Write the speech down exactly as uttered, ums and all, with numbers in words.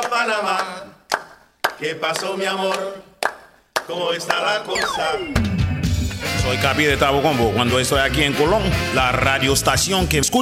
Panamá. ¿Qué pasó, mi amor? ¿Cómo está la cosa? Soy Capi de Tabo Combo. Cuando estoy aquí en Colón, la radioestación que escucha